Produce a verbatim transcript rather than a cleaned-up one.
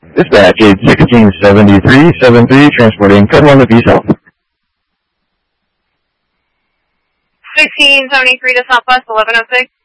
Dispatch eight sixteen seventy-three seventy-three, transporting code one to Peace Health. sixteen seventy-three to Southwest, eleven oh six.